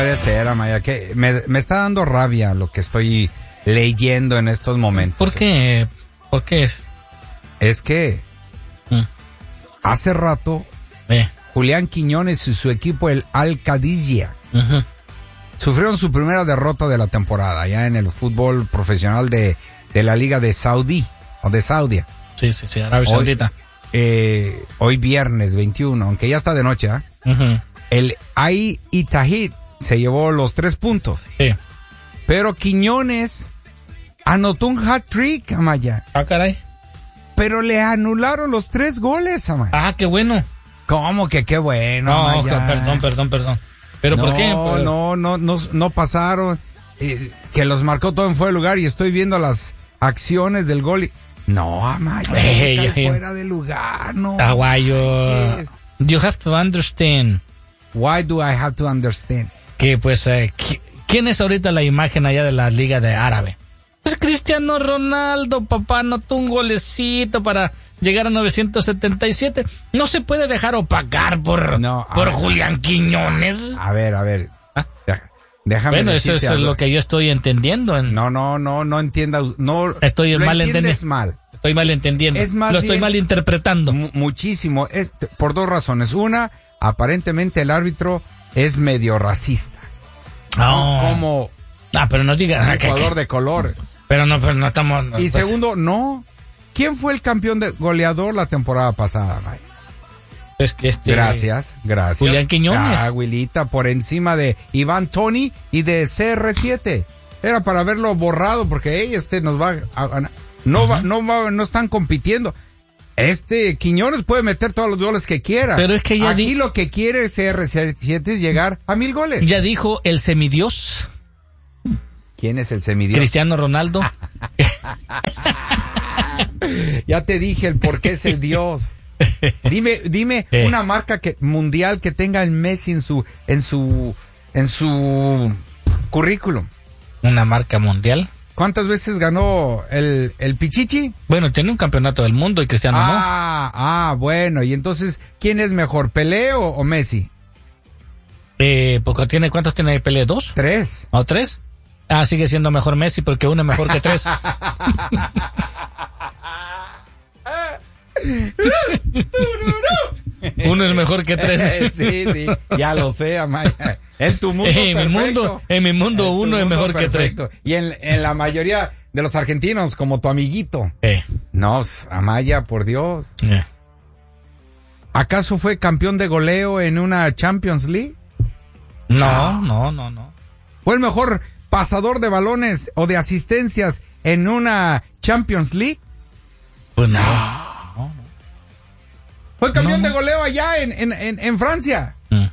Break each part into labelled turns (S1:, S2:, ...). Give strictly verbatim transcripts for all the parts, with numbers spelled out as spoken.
S1: Puede ser, Amaya, que me, me está dando rabia lo que estoy leyendo en estos momentos.
S2: ¿Por qué? ¿Por qué es?
S1: Es que mm. hace rato
S2: eh.
S1: Julián Quiñones y su equipo, el Al-Qadisiyah, uh-huh. sufrieron su primera derrota de la temporada ya en el fútbol profesional de, de la Liga de Saudí o de Saudia.
S2: Sí, sí, sí, Arabia
S1: hoy,
S2: Saudita.
S1: Eh, hoy viernes veintiuno, aunque ya está de noche, ¿eh? Uh-huh. El Al-Ittihad se llevó los tres puntos.
S2: Sí.
S1: Pero Quiñones anotó un hat-trick, Amaya.
S2: Ah, caray.
S1: Pero le anularon los tres goles, Amaya.
S2: Ah, qué bueno.
S1: ¿Cómo que qué bueno,
S2: no,
S1: Amaya?
S2: Perdón, perdón, perdón. ¿Pero
S1: no,
S2: por qué?
S1: No,
S2: Pero...
S1: no, no, no, no pasaron. Eh, que los marcó todo en fuera de lugar y estoy viendo las acciones del gol y... No, Amaya,
S2: hey, hey, hey.
S1: fuera de lugar, no.
S2: Aguayo. You have to understand.
S1: Why do I have to understand?
S2: Que pues, eh, ¿quién es ahorita la imagen allá de la Liga de Árabe? Pues Cristiano Ronaldo, papá, anotó un golecito para llegar a novecientos setenta y siete. No se puede dejar opacar por,
S1: no,
S2: por
S1: ver,
S2: Julián Quiñones.
S1: A ver, a ver.
S2: ¿Ah?
S1: Déjame
S2: bueno, eso, eso es lo que yo estoy entendiendo. En...
S1: No, no, no, no entienda. No,
S2: estoy
S1: lo
S2: mal
S1: entiendes mal.
S2: Estoy mal entendiendo.
S1: Es más
S2: lo estoy
S1: bien,
S2: mal interpretando.
S1: M- muchísimo. Es, por dos razones. Una, aparentemente el árbitro es medio racista.
S2: Oh.
S1: Como
S2: ah, pero no diga
S1: un jugador de color.
S2: Pero no, pero no estamos. No,
S1: y
S2: pues...
S1: segundo, no. ¿Quién fue el campeón de goleador la temporada pasada, Mike?
S2: Es que este...
S1: Gracias, gracias.
S2: Julián Quiñones.
S1: Ah, Wilita, por encima de Iván Toney y de C R siete. Era para haberlo borrado porque hey, este nos va a ganar. No, uh-huh. va, no va, no están compitiendo. Este Quiñones puede meter todos los goles que quiera.
S2: Pero es que ya
S1: aquí
S2: di...
S1: lo que quiere C R siete es llegar a mil goles.
S2: Ya dijo el semidios.
S1: ¿Quién es el semidios?
S2: Cristiano Ronaldo.
S1: Ya te dije el por qué es el dios. Dime, dime eh. una marca que mundial que tenga el Messi en su, en su, en su currículum.
S2: Una marca mundial.
S1: ¿Cuántas veces ganó el, el Pichichi?
S2: Bueno, tiene un campeonato del mundo y Cristiano
S1: ah,
S2: no.
S1: Ah, ah, bueno. Y entonces, ¿quién es mejor, Pelé o, o Messi?
S2: Eh, porque tiene, ¿cuántos tiene Pelé? ¿Dos?
S1: Tres.
S2: ¿O tres? Ah, sigue siendo mejor Messi porque uno es mejor que tres. Uno es mejor que tres.
S1: Sí, sí, ya lo sé, Amaya. En tu mundo
S2: en
S1: perfecto.
S2: Mi mundo, en mi mundo en uno es mundo mejor perfecto. que tres.
S1: Y en, en la mayoría de los argentinos, como tu amiguito.
S2: Eh.
S1: No, Amaya, por Dios.
S2: Eh.
S1: ¿Acaso fue campeón de goleo en una Champions League?
S2: No, no, no, no.
S1: ¿Fue el mejor pasador de balones o de asistencias en una Champions League?
S2: Pues no.
S1: no, no. ¿Fue campeón no. de goleo allá en, en, en, en Francia?
S2: Mm.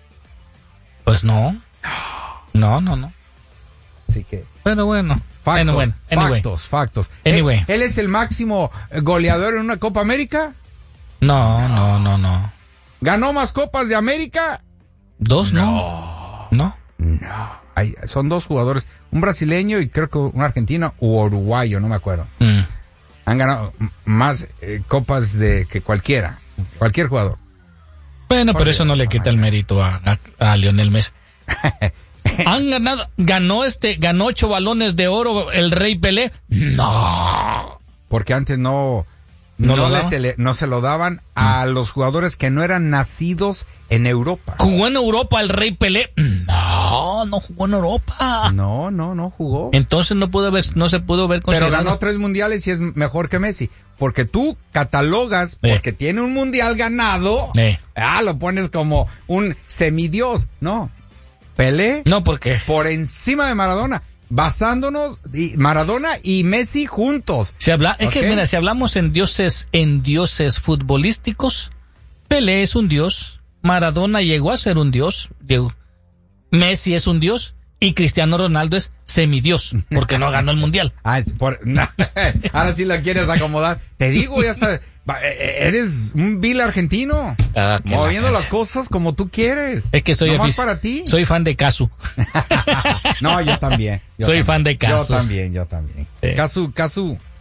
S2: Pues no. No, no, no.
S1: Así que.
S2: Pero bueno.
S1: Factos,
S2: anyway, anyway.
S1: factos, factos.
S2: Anyway.
S1: ¿Él, ¿Él es el máximo goleador en una Copa América?
S2: No, no, no, no.
S1: ¿Ganó más Copas de América?
S2: Dos, no. No.
S1: No. Hay, son dos jugadores, un brasileño y creo que un argentino u uruguayo, no me acuerdo.
S2: Mm.
S1: Han ganado más eh, copas de que cualquiera, cualquier jugador.
S2: Bueno, pero eso no le quita el mérito a, a, a Lionel Messi. Han ganado, ganó este, ganó ocho balones de oro el Rey Pelé. No.
S1: Porque antes no, no,
S2: ¿No,
S1: le se, le, no se lo daban a mm. los jugadores que no eran nacidos en Europa.
S2: ¿Jugó en Europa el Rey Pelé? No, no jugó en Europa.
S1: No, no, no jugó.
S2: Entonces no pudo ver, no se pudo ver considerado.
S1: Pero ganó tres mundiales y es mejor que Messi. Porque tú catalogas, eh. porque tiene un mundial ganado,
S2: eh.
S1: ah, lo pones como un semidios. No. Pelé.
S2: No, porque
S1: por encima de Maradona. Basándonos y Maradona y Messi juntos.
S2: Se habla, es
S1: ¿Okay?
S2: que mira, si hablamos en dioses, en dioses futbolísticos, Pelé es un dios, Maradona llegó a ser un dios, Diego. Messi es un dios y Cristiano Ronaldo es semidios, porque no ganó el mundial.
S1: Ah, es por, no, ahora sí la quieres acomodar. Te digo, ya está, eres un vil argentino,
S2: ah,
S1: moviendo
S2: la
S1: las cosas como tú quieres.
S2: Es que soy
S1: afic- para ti.
S2: Soy fan de Casu.
S1: No, yo también. Yo
S2: soy
S1: también.
S2: fan de Casu.
S1: Yo también, yo también. Sí. Casu, Casu,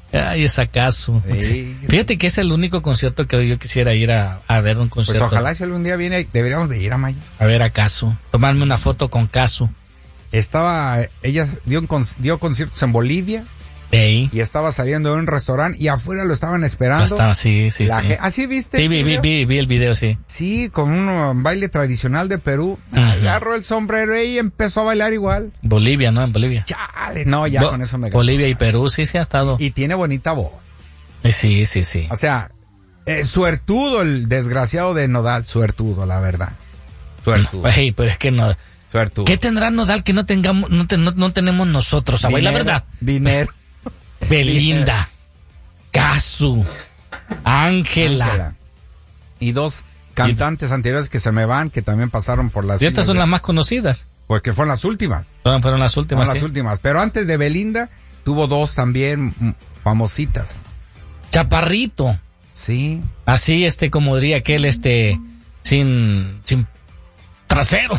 S2: Ay, es acaso.
S1: Sí,
S2: Fíjate que es el único concierto que yo quisiera ir a, a ver un concierto.
S1: Pues ojalá si algún día viene, deberíamos de ir a Maya.
S2: A ver a Casu. Tomarme una foto con Casu.
S1: Estaba, ella dio, un, dio conciertos en Bolivia.
S2: Ey.
S1: Y estaba saliendo de un restaurante y afuera lo estaban esperando.
S2: Estaba, sí, sí,
S1: La
S2: sí.
S1: Ge- ¿Ah, sí viste?
S2: Sí, vi, vi, vi, vi el video, sí.
S1: Sí, con un um, baile tradicional de Perú.
S2: Uh-huh.
S1: Agarró el sombrero y empezó a bailar igual.
S2: Bolivia, ¿no? En Bolivia.
S1: Chale, no, ya
S2: Bo-
S1: con eso me
S2: Bolivia y Perú, sí, sí ha estado.
S1: Y, y tiene bonita voz.
S2: Eh, Sí, sí, sí.
S1: O sea, eh, suertudo el desgraciado de Nodal, suertudo, la verdad. Suertudo,
S2: Ey, pero es que no.
S1: suertudo.
S2: ¿Qué tendrá Nodal que no tengamos, no, te- no, no tenemos nosotros, Abay? La
S1: Dinero,
S2: verdad.
S1: Dinero.
S2: Belinda, Casu, Ángela.
S1: Ángela. Y dos cantantes anteriores que se me van, que también pasaron por las...
S2: Y estas
S1: filas
S2: son
S1: de-
S2: las más conocidas.
S1: Porque fueron las últimas.
S2: Fueron, fueron las
S1: Fueron
S2: últimas.
S1: las
S2: sí.
S1: últimas. Pero antes de Belinda, tuvo dos también mm, famositas.
S2: Chaparrito.
S1: Sí.
S2: Así, este, como diría aquel, este, sin, sin trasero.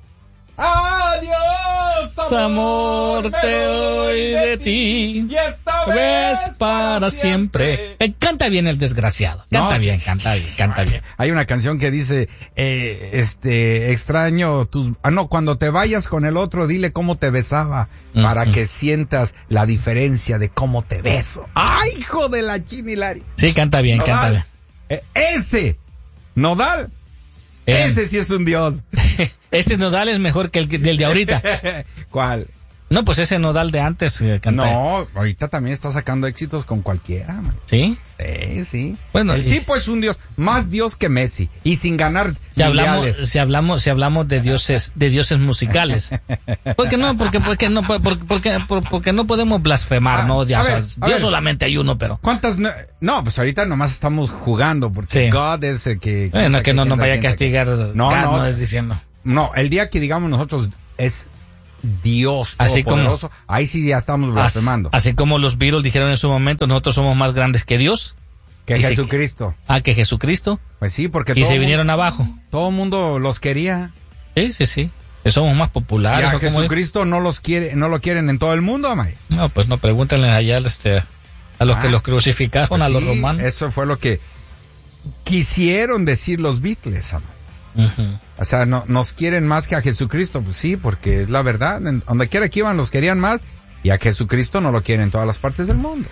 S1: Adiós,
S2: Amor, te doy de ti.
S1: Y esta
S2: Ves para siempre. Eh, canta bien el desgraciado. Canta
S1: No.
S2: bien, canta bien, canta bien.
S1: Hay una canción que dice, eh, este, extraño tus... Ah, no, cuando te vayas con el otro, dile cómo te besaba, para
S2: Ujú.
S1: que sientas la diferencia de cómo te beso. ¡Ay, hijo de la chinilaria!
S2: Sí, canta bien, canta bien.
S1: Eh, ese, Nodal,
S2: Eh.
S1: ese sí es un dios.
S2: Ese Nodal es mejor que el que- del de ahorita.
S1: ¿Cuál?
S2: No, pues ese Nodal de antes eh, canta.
S1: No, ahorita también está sacando éxitos con cualquiera, man.
S2: ¿Sí?
S1: Sí, sí.
S2: Bueno,
S1: el
S2: y-
S1: tipo es un dios, más dios que Messi, y sin ganar
S2: Si hablamos,
S1: mundiales.
S2: si hablamos, si hablamos de dioses, de dioses musicales. ¿Por qué no? Porque, porque no, porque, porque, porque no podemos blasfemar,
S1: Ah,
S2: ¿no? Ya,
S1: a
S2: o sea,
S1: ver, a
S2: Dios
S1: ver.
S2: solamente hay uno, pero.
S1: ¿Cuántas? No, no, pues ahorita nomás estamos jugando, porque
S2: Sí.
S1: God es el que... quién
S2: Bueno,
S1: sabe
S2: que
S1: qué,
S2: no
S1: quién
S2: nos
S1: sabe
S2: vaya a
S1: quién sabe qué.
S2: castigar.
S1: No,
S2: God,
S1: no.
S2: no es diciendo.
S1: No, el día que digamos nosotros es Dios
S2: Así como-
S1: todopoderoso, ahí sí ya estamos
S2: As-
S1: blasfemando.
S2: Así como los Beatles dijeron en su momento, nosotros somos más grandes que Dios.
S1: que
S2: y se-
S1: Jesucristo.
S2: Ah, que Jesucristo.
S1: Pues sí, porque
S2: Y
S1: todo
S2: se
S1: mu-
S2: vinieron abajo.
S1: todo el mundo los quería.
S2: Sí, sí, sí. Que somos más
S1: Y
S2: populares.
S1: a
S2: ¿o cómo es?
S1: Jesucristo no los quiere, no lo quieren en todo el mundo, Amay.
S2: No, pues no, pregúntenle allá este, a los
S1: Ah,
S2: que los crucificaron,
S1: Pues
S2: a los
S1: sí,
S2: romanos.
S1: eso fue lo que quisieron decir los Beatles, Amay.
S2: Ujú.
S1: O sea, no, nos quieren más que a Jesucristo, pues sí, porque es la verdad. En donde quiera que iban, los querían más. Y a Jesucristo no lo quieren en todas las partes del mundo.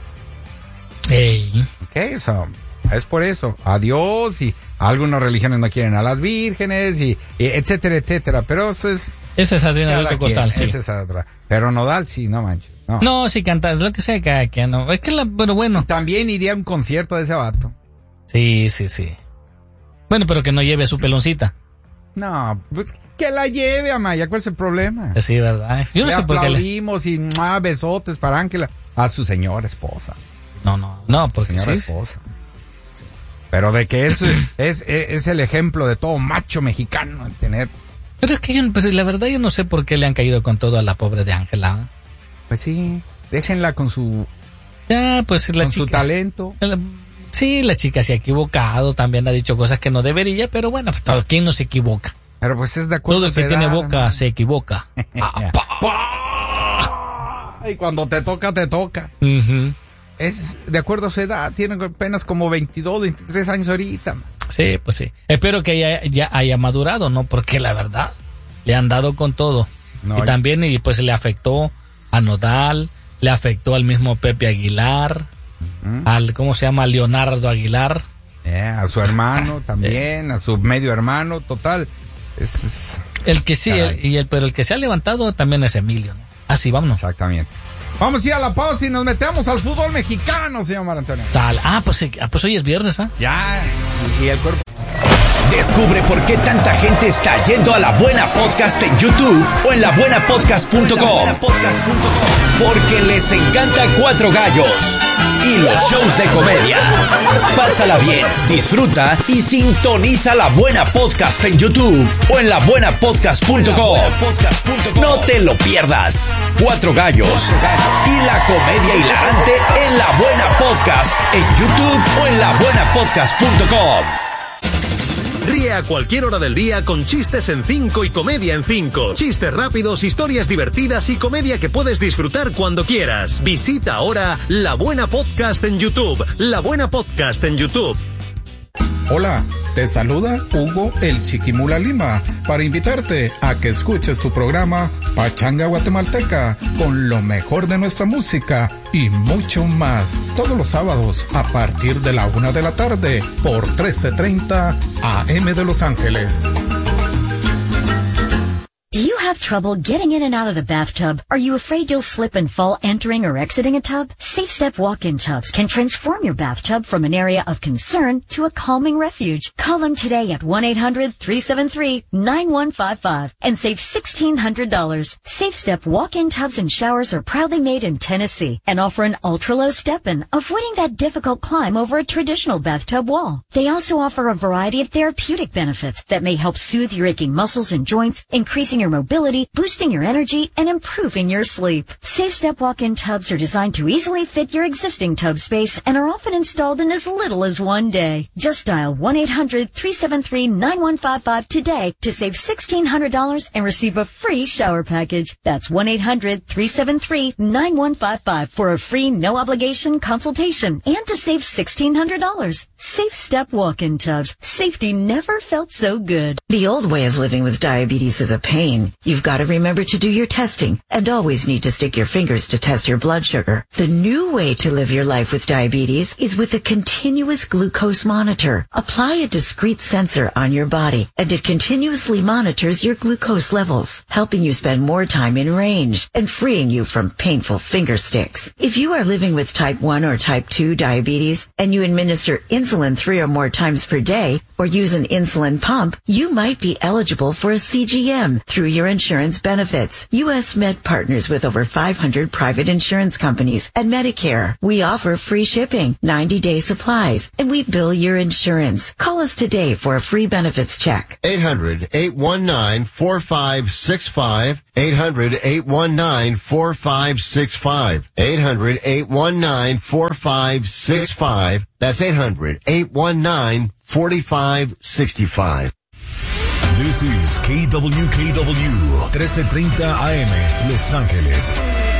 S2: Ey.
S1: Ok, so, es por eso. A Dios y algunas religiones no quieren a las vírgenes y, y etcétera, etcétera. Pero eso es...
S2: Esa es harina de
S1: cada
S2: otro
S1: quien,
S2: costal, sí.
S1: esa es otra. Pero Nodal, sí, no manches. No.
S2: No, sí cantar, lo que sea cada quien, no. Es que la, pero bueno.
S1: También iría a un concierto de ese vato.
S2: Sí, sí, sí. Bueno, pero que no lleve su peloncita.
S1: No, pues que la lleve, Amaya, ¿cuál es el problema?
S2: Sí, ¿verdad? Yo no
S1: Le
S2: sé por qué. le-
S1: aplaudimos y ¡mua! Besotes para Ángela, a su señora esposa.
S2: No, no, no, porque
S1: Señora
S2: sí.
S1: esposa. Pero de que es, es, es, es el ejemplo de todo macho mexicano en tener.
S2: Pero es que yo, pues, la verdad yo no sé por qué le han caído con todo a la pobre de Ángela.
S1: Pues sí, déjenla con su,
S2: Ya, pues la
S1: con su
S2: chica.
S1: talento.
S2: la- sí, la chica se ha equivocado, también ha dicho cosas que no debería, pero bueno, pues, todo- ¿quién no se equivoca?
S1: Pero pues es de acuerdo
S2: Todo
S1: a
S2: el
S1: su
S2: que tiene
S1: edad,
S2: boca
S1: ¿no?
S2: se equivoca. Ah, pa.
S1: Y cuando te toca, te toca.
S2: Ujú.
S1: Es de acuerdo a su edad, tiene apenas como veintidós, veintitrés años ahorita.
S2: Sí, pues sí. Espero que haya, ya haya madurado, ¿no? Porque la verdad, le han dado con todo.
S1: No,
S2: y
S1: y-
S2: también, y pues le afectó a Nodal, le afectó al mismo Pepe Aguilar,
S1: Ujú.
S2: al, ¿cómo se llama? Leonardo Aguilar.
S1: Eh, a su hermano también, a su medio hermano, total. Es, es-
S2: El que sí,
S1: Caray.
S2: el- y el, pero el que se ha levantado también es Emilio, ¿no? Ah, sí, vámonos.
S1: exactamente. Vamos a ir a la pausa y nos metemos al fútbol mexicano, señor Mar Antonio.
S2: Tal. Ah, pues, sí, ah, pues hoy es viernes, ¿ah?
S1: Ya, y, y el cuerpo.
S3: Descubre por qué tanta gente está yendo a La Buena Podcast en YouTube o en la buena podcast punto com. Porque les encanta Cuatro Gallos y los shows de comedia. Pásala bien, disfruta y sintoniza La Buena Podcast en YouTube o en la buena podcast punto com. No te lo pierdas. Cuatro Gallos y la comedia hilarante en La Buena Podcast en YouTube o en la buena podcast punto com.
S4: Ríe a cualquier hora del día con chistes en cinco y comedia en cinco. Chistes rápidos, historias divertidas y comedia que puedes disfrutar cuando quieras. Visita ahora La Buena Podcast en YouTube. La Buena Podcast en YouTube.
S5: Hola, te saluda Hugo el Chiquimula Lima para invitarte a que escuches tu programa Pachanga Guatemalteca con lo mejor de nuestra música y mucho más todos los sábados a partir de la una de la tarde por trece treinta A M de Los Ángeles.
S6: Do you have trouble getting in and out of the bathtub? Are you afraid you'll slip and fall entering or exiting a tub? Safe Step walk-in tubs can transform your bathtub from an area of concern to a calming refuge. Call them today at one eight hundred three seven three nine one five five and save sixteen hundred dollars. Safe Step walk-in tubs and showers are proudly made in Tennessee and offer an ultra-low step-in, avoiding that difficult climb over a traditional bathtub wall. They also offer a variety of therapeutic benefits that may help soothe your aching muscles and joints, increasing your mobility, boosting your energy, and improving your sleep. Safe Step walk-in tubs are designed to easily fit your existing tub space and are often installed in as little as one day. Just dial one eight hundred three seven three nine one five five today to save sixteen hundred dollars and receive a free shower package. That's one eight hundred three seven three nine one five five for a free no-obligation consultation and to save sixteen hundred dollars. Safe Step walk-in tubs. Safety never felt so good.
S7: The old way of living with diabetes is a pain. You've got to remember to do your testing and always need to stick your fingers to test your blood sugar. The new way to live your life with diabetes is with a continuous glucose monitor. Apply a discrete sensor on your body and it continuously monitors your glucose levels, helping you spend more time in range and freeing you from painful finger sticks. If you are living with type one or type two diabetes and you administer insulin three or more times per day or use an insulin pump, you might be eligible for a C G M through your insurance benefits. U S Med partners with over five hundred private insurance companies and Medicare. We offer free shipping, ninety day supplies, and we bill your insurance. Call us today for a free benefits check.
S8: eight hundred eight one nine four five six five. eight hundred eight one nine four five six five. eight hundred eight one nine four five six five. That's eight hundred eight one nine four five six five.
S9: This is K W K W thirteen thirty A M, Los Ángeles.